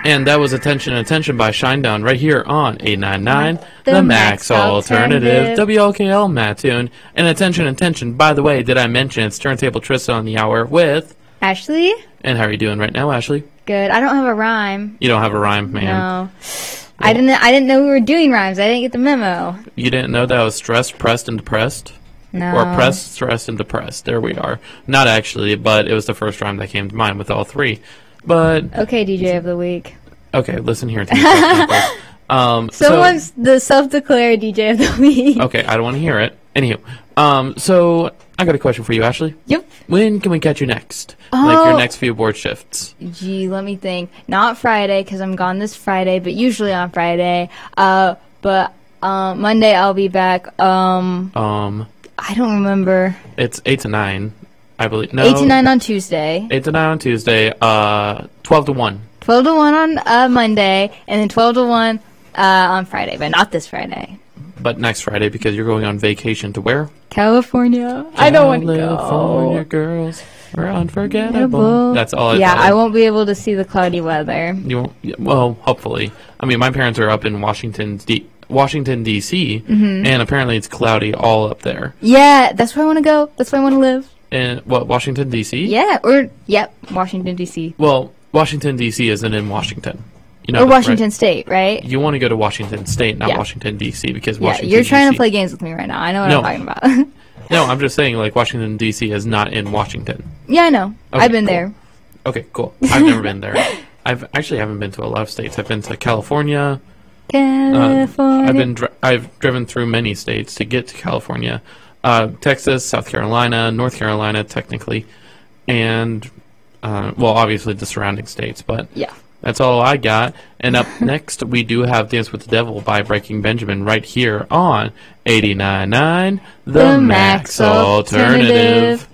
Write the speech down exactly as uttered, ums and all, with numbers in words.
And that was Attention, Attention by Shinedown right here on eight ninety-nine, The the, Max Max Alternative, Alternative. W L K L Mattoon. And Attention, Attention, by the way, did I mention it's Turntable Trista on the hour with... Ashley? And how are you doing right now, Ashley? Good. I don't have a rhyme. You don't have a rhyme, man. No. I didn't I didn't know we were doing rhymes. I didn't get the memo. You didn't know that I was stressed, pressed, and depressed? No. Or pressed, stressed, and depressed. There we are. Not actually, but it was the first rhyme that came to mind with all three. But... Okay, D J of the week. Okay, listen here to me. um, Someone's so, the self-declared D J of the week. Okay, I don't want to hear it. Anywho, um, so I got a question for you, Ashley. Yep. When can we catch you next? Oh. Like your next few board shifts. Gee, let me think. Not Friday, because I'm gone this Friday, but usually on Friday. Uh, but uh, Monday I'll be back. Um, Um, I don't remember. it's eight to nine, I believe. No, eight to nine on Tuesday. Eight to nine on Tuesday. Uh, twelve to one. twelve to one on uh, Monday, and then twelve to one uh, on Friday, but not this Friday. But next Friday because you're going on vacation to where? California. I don't want to California go. girls are unforgettable. Unforgettable. That's all. I Yeah, thought. I won't be able to see the cloudy weather. You won't, yeah, well, hopefully. I mean, my parents are up in Washington, D- Washington D C, Mm-hmm. and apparently it's cloudy all up there. Yeah, that's where I want to go. That's where I want to live. And what, Washington D C? Yeah, or yep, Washington D C Well, Washington D C isn't in Washington. You know or that, Washington right? State, right? You want to go to Washington State, not Yeah. Washington D C, because Yeah, Washington you're trying D C to play games with me right now. I know what No. I'm talking about. No, I'm just saying, like, Washington D C is not in Washington. Yeah, I know. Okay, I've been cool. there. Okay, cool. I've never been there. I've actually haven't been to a lot of states. I've been to California. Uh, California. I've been dri- I've driven through many states to get to California, uh, Texas, South Carolina, North Carolina, technically, and uh, well, obviously the surrounding states. But Yeah. that's all I got. And up next, we do have "Dance with the Devil" by Breaking Benjamin right here on eighty-nine point nine, the, The Max Max Alternative. Alternative.